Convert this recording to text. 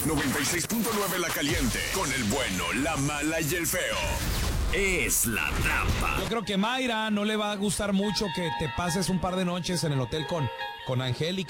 96.9 La Caliente, con el bueno, la mala y el feo. Es la trampa. Yo creo que Mayra no le va a gustar mucho que te pases un par de noches en el hotel con Angélica.